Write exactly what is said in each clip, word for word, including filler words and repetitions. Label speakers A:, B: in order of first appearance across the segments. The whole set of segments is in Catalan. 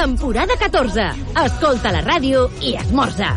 A: temporada catorze. Escolta la ràdio i esmorza.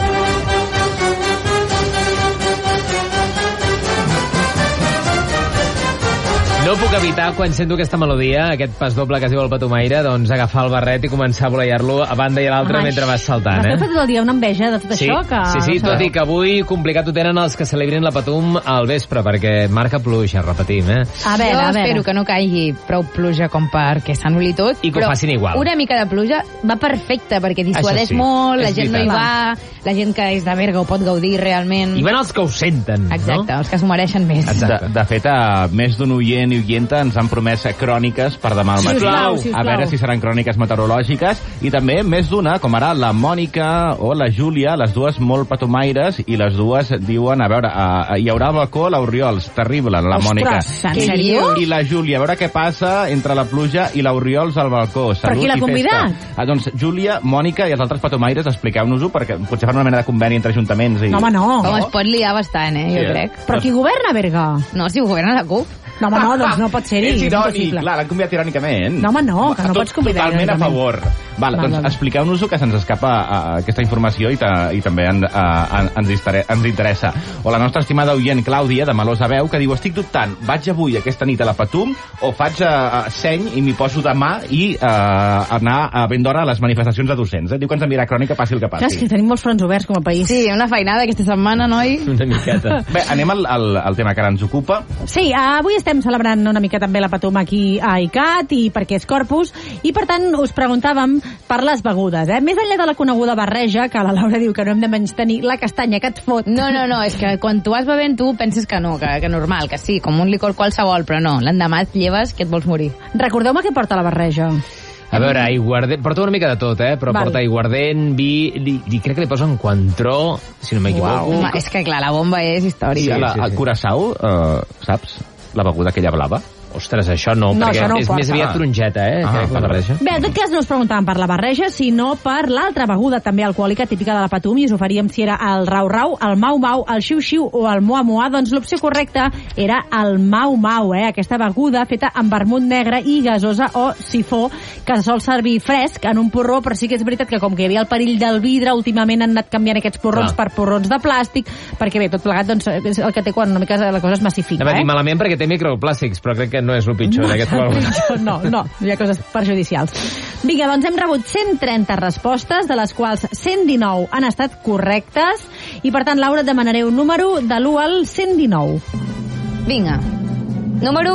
B: No puc evitar, quan sento aquesta melodia, aquest pas doble que es diu el Patumaire, doncs agafar el barret i començar a voleiar-lo a banda i a l'altra mentre vas saltant, eh?
C: M'esteu fet tot el dia una enveja de tot
B: sí,
C: això? Que...
B: Sí, sí, tot i que avui complicat ho tenen els que celebrin la Patum al vespre, perquè marca pluja, repetim, eh?
C: A veure,
D: jo
C: a veure.
D: espero que no caigui prou pluja com perquè s'anul·li tot.
B: I que ho facin igual.
D: Una mica de pluja va perfecta, perquè dissuadeix
B: sí,
D: molt, la
B: és
D: gent
B: veritat.
D: no hi va, la gent que és de Berga ho pot gaudir realment.
B: I van els que ho senten,
D: Exacte,
B: no?
D: els que s'ho mereixen més.
E: De, de fet, a més d'un oient i oienta ens han promès cròniques per demà al matí.
C: Sisplau, sisplau.
E: A veure si seran cròniques meteorològiques. I també més d'una, com ara la Mònica o la Júlia, les dues molt patumaires, i les dues diuen, a veure, a, a, hi haurà balcó a l'Oriols, terrible, la Mònica.
C: Ostres, en sèrio?
E: I la Júlia, a veure què passa entre la pluja i l'Oriols al balcó. Salut
C: Però qui l'ha
E: i festa.
C: convidat?
E: Ah, doncs Júlia, Mònica i els altres patumaires, expliqueu-nos-ho, perquè potser fan una mena de conveni entre ajuntaments. I...
C: No, home, no.
D: Com es pot liar bastant, eh, jo
E: Sí, eh?
D: crec.
C: Però qui governa Berga?
D: No, si ho governa la CUP.
C: No, home, no, doncs no pot ser-hi.
E: És
C: És
E: irònic,
C: impossible.
E: clar, l'han convidat irònicament.
C: No, home, no, que no
E: Tot-
C: pots convidar
E: Totalment a
C: irònicament.
E: favor. Vale,
C: Val,
E: doncs
C: val.
E: expliqueu-nos-ho, que se'ns escapa uh, aquesta informació i, ta, i també en, uh, en, ens, istere, ens interessa. O la nostra estimada oient Clàudia, de Melós a Veu, que diu, estic dubtant, vaig avui aquesta nit a la Patum o faig uh, seny i m'hi poso demà i uh, anar a ben d'hora a les manifestacions de docents. Eh? Diu que ens enviarà crònica, passi el que
C: Clar, és
E: passi.
C: que tenim molts fronts oberts com a país.
D: Sí, una feinada aquesta setmana, noi.
B: Una miqueta.
E: Bé, anem al, al, al tema que ara ens ocupa.
C: Sí, avui estem celebrant una mica també la Patum aquí a ICAT i perquè és Corpus, i per tant us preguntàvem per les begudes, eh? Més enllà de la coneguda barreja, que la Laura diu que no hem de menystenir la castanya que et fot.
D: No, no, no, és que quan tu vas bevent tu penses que no, que, que normal, que sí, com un licor qualsevol, però no, l'endemà et lleves que et vols morir.
C: Recordeu-me què porta la barreja.
B: A veure, aiguardent... Porta una mica de tot, eh? Però
C: Val.
B: porta aiguardent, vi... Li, li, crec que li posen coentró, si no m'equivoco.
D: Home, és que clar, la bomba és
E: Sí,
D: històrica.
E: la,
B: sí, sí.
E: El Curaçao, uh, saps? La beguda aquella blava.
B: Ostres, això no,
C: No,
B: perquè
C: això no ho
B: és
C: porta.
B: més aviat taronjeta, eh?
E: Ah,
B: crec, la barreja.
C: Bé, en tot cas no us preguntàvem per la barreja, sinó per l'altra beguda també alcohòlica típica de la Patum, i us oferíem si era el rau-rau, el mau-mau, el xiu-xiu o el moa-moa. Doncs l'opció correcta era el mau-mau, eh? Aquesta beguda feta amb vermut negre i gasosa o sifó, que se sol servir fresc en un porró, però sí que és veritat que com que hi havia el perill del vidre, últimament han anat canviant aquests porrons
B: Clar.
C: per porrons de plàstic, perquè bé, tot plegat doncs, és el que té quan una mica la cosa es massifica,
B: Anava a
C: eh?
B: dir malament perquè té microplàstics, però crec que no és el pitjor
C: No,
B: d'aquest qual.
C: no, no, hi ha coses perjudicials. Vinga, doncs hem rebut cent trenta respostes, de les quals cent dinou han estat correctes, i per tant, Laura, et demanaré un número de l'u al cent dinou.
D: Vinga. Número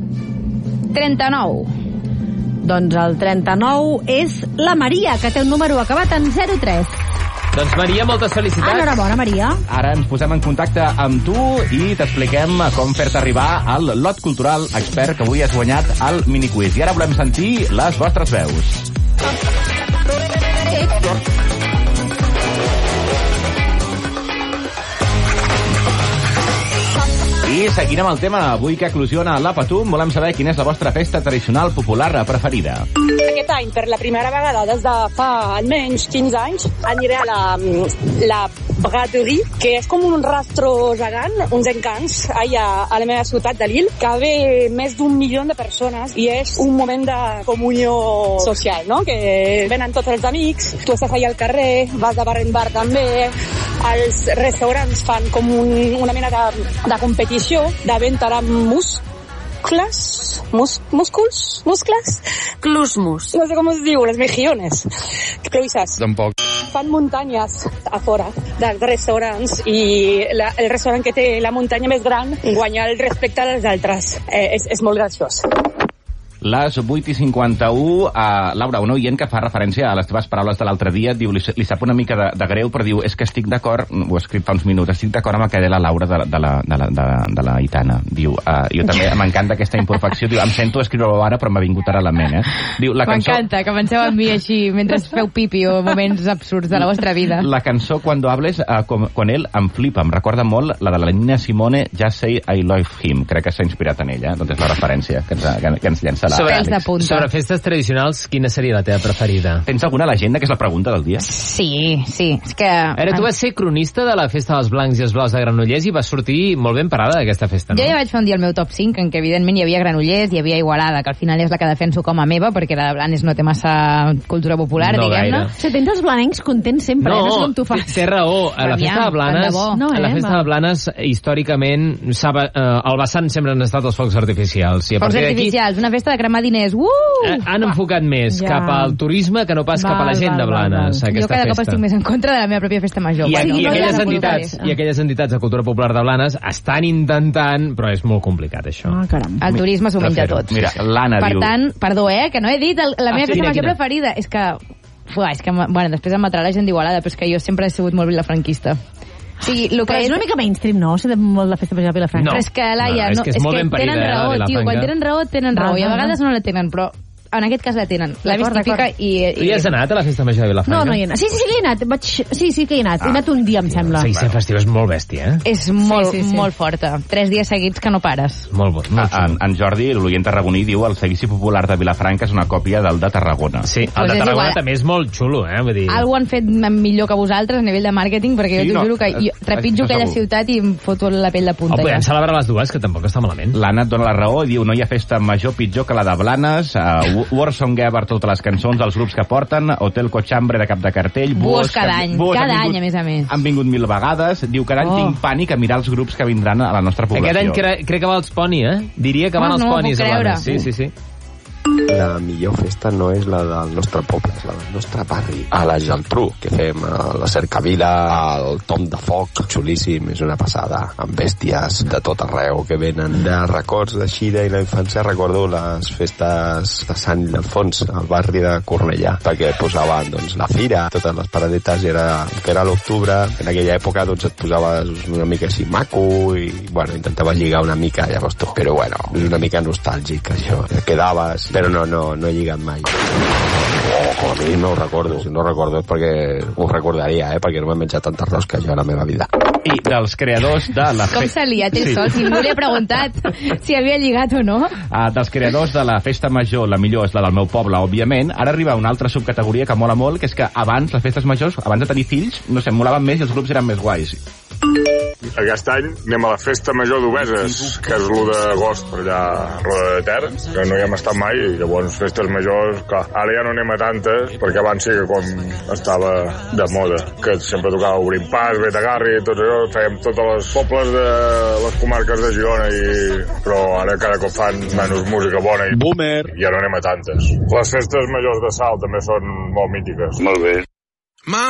D: trenta-nou.
C: Doncs el trenta-nou és la Maria, que té un número acabat en zero tres.
B: Doncs Maria, moltes felicitats.
C: Enhorabona, Maria.
E: Ara ens posem en contacte amb tu i t'expliquem com fer-te arribar al lot cultural expert que avui has guanyat al miniquiz. I ara volem sentir les vostres veus. I seguint amb el tema, avui que eclosiona la Patum, volem saber quina és la vostra festa tradicional popular preferida.
F: Aquest any, per la primera vegada des de fa almenys quinze anys, aniré a la, la Braderie, que és com un rastro gegant, uns encants, allà a la meva ciutat de Lille, que ve més d'un milió de persones i és un moment de comunió social, no? Que venen tots els amics, tu estàs allà al carrer, vas de bar en bar també, els restaurants fan com un, una mena de, de competició de venda de muscles, mus, músculs, muscles,
A: Clusmus.
F: no sé com es diu, les mejillones, cloïsses.
E: Tampoc.
F: Fan muntanyes a fora dels restaurants i la, el restaurant que té la muntanya més gran guanya el respecte als altres. Eh, és, és molt graciós.
E: Les vuit i cinquanta-u, uh, Laura, un oient que fa referència a les teves paraules de l'altre dia, diu, li, li sap una mica de, de greu, però diu, és que estic d'acord, ho he escrit fa uns minuts, estic d'acord amb el que deia la Laura de, de, la, de, la, de, de la Aitana. Diu, uh, jo també m'encanta aquesta imperfecció, diu, em sento escriure-ho ara, però m'ha vingut ara a la ment, eh? Diu, la cançó...
D: M'encanta que penseu en mi així, mentre feu pipi o moments absurds de la vostra vida.
E: La cançó Cuando hables uh, con, con él em flipa, em recorda molt la de la Nina Simone, Just Say I Love Him, crec que s'ha inspirat en ella, doncs és la referència que ens, que, que ens llença
B: Sobre,
D: pèls de punta.
B: sobre festes tradicionals, quina seria la teva preferida?
E: Tens alguna a l'agenda, que és la pregunta del dia?
D: Sí, sí. És que...
B: Ara, tu vas ser cronista de la festa dels blancs i els blaus de Granollers i vas sortir molt ben parada d'aquesta festa, no?
D: Jo ja vaig fer un dia el meu top cinc, en què evidentment hi havia Granollers, hi havia Igualada, que al final és la que defenso com a meva, perquè la de Blanes no té massa cultura popular,
B: No
D: diguem-ne.
B: gaire.
C: Si tens els blanencs contents sempre, no, eh? no sé com tu fas.
B: té raó. A la
D: Aviam,
B: festa de Blanes,
D: tant de bo.
C: No,
B: a la
C: eh,
B: festa
C: va.
B: de Blanes, històricament, sabe, eh, al vessant sempre han estat els focs artificials. I a
D: Focs
B: partir d'aquí
D: artificials, una festa de cremar diners. Uh!
B: eh, han enfocat més
C: Ja.
B: cap al turisme que no pas
C: Val,
B: cap a la gent
C: val,
B: de Blanes,
C: val,
B: aquesta
D: Jo cada cop
B: festa.
D: estic més en contra de la meva pròpia festa major.
B: I,
D: Bueno,
B: i,
C: no hi ha
B: aquelles
C: la
B: entitats,
C: cultura.
B: I aquelles entitats de cultura popular de Blanes estan intentant, però és molt complicat, això.
C: Ah, caram.
D: el turisme s'ho
E: De
D: menja
E: fer-ho.
D: tot.
E: Mira, l'Anna
D: Per
E: diu...
D: tant, perdó, eh, que no he dit el, la
B: Ah,
D: meva
B: sí,
D: festa
B: quina,
D: major
B: quina?
D: preferida. És que... Fuà, és que, bueno, després em matarà la gent d'Igualada, però és que jo sempre he sigut molt vilafranquista. O sigui, el que
C: Però és una mica mainstream, no? Ser de molt la festa major a Vilafranca.
B: No.
D: Però és que, Laia,
B: No, és
D: no,
B: que és molt ben parida,
D: tenen
B: eh, la
D: raó, tio.
B: Vilafranca.
D: Quan tenen raó, tenen raó. I a
C: Ah,
D: vegades no la tenen, però en aquest cas la tenen. L'he vist
C: D'acord,
D: típica
C: d'acord.
D: i...
B: Tu hi has anat a la festa major de Vilafranca?
C: No, no hi he anat. Sí, sí, sí que hi he anat. Vaig... Sí, sí que hi he anat. He anat un dia, em sembla.
B: Sí, ser festiu és molt bèstia, eh?
D: És molt,
C: Sí, sí, sí.
D: molt forta. Tres dies seguits que no pares.
B: Molt bo, molt
E: En,
B: xulo.
E: en Jordi, l'oient tarragoní, diu el seguici popular de Vilafranca és una còpia del de Tarragona.
B: Sí, el
D: Pues
B: de
D: és
B: Tarragona
D: igual.
B: també és molt xulo, eh? Vull dir...
D: Algo han fet millor que vosaltres a nivell de màrqueting, perquè
E: Sí,
D: jo t'ho
E: no,
D: juro que jo
E: és-
D: trepitjo
E: això
D: aquella
E: segur.
D: ciutat i em foto la pell de
B: O
D: punta.
B: podem
D: ja.
B: celebrar les dues, que tampoc està malament.
E: L'Anna et dona la raó i diu no hi ha festa major pitjor que la de Blanes, uh, Warson Geber, totes les cançons, els grups que porten, Hotel Cochambre de cap de cartell,
D: Buos cada any,
E: Buos
D: cada
E: han vingut-
D: any, a més a més.
E: Han vingut mil vegades, diu cada any
D: Oh.
E: tinc pànic a mirar els grups que vindran a la nostra població.
B: Aquest any cre crec que va els Poni, eh? Diria que van
D: Oh,
B: els
D: no m'ho
B: Ponis
D: puc
B: a
D: creure.
B: Blanes. Sí, sí, sí.
G: La millor festa no és la del nostre poble, és la del nostre barri. A la Geltrú, que fem a la Cercavila, al Tom de Foc, xulíssim, és una passada, amb bèsties de tot arreu que venen. De records de Xira i la infància recordo les festes de Sant Ildefons, al barri de Cornellà, perquè posaven doncs, la fira, totes les paradetes, era, que era l'octubre, en aquella època doncs, et posaves una mica així maco i bueno, intentaves lligar una mica, llavors tu. Però bueno, és una mica nostàlgic això, quedaves, però no, no, no he lligat mai. Oh, com a mínim no ho recordo, si no ho recordo és perquè ho recordaria, eh? perquè no m'he menjat tantes rosques jo a la meva vida.
E: I dels creadors de la
D: Com
E: festa...
D: s'ha liat ell sol? Si ningú li ha preguntat si havia lligat o no.
E: Uh, dels creadors de la festa major, la millor és la del meu poble, òbviament. Ara arriba una altra subcategoria que mola molt, que és que abans, les festes majors, abans de tenir fills, no sé, molaven més i els grups eren més guais.
H: Aquest any anem a la festa major d'Obeses, que és l'u d'agost per allà a Roda de Ter, que no hi hem estat mai, i llavors festes majors, clar, ara ja no anem a tantes, perquè abans sí que quan estava de moda, que sempre tocava Obrim Pas, Betagarri, tot això, fèiem tots els pobles de les comarques de Girona, i... però ara cada cop fan menys música bona i
I: Boomer.
H: ja no anem a tantes. Les festes majors de Salt també són molt mítiques.
I: Molt bé.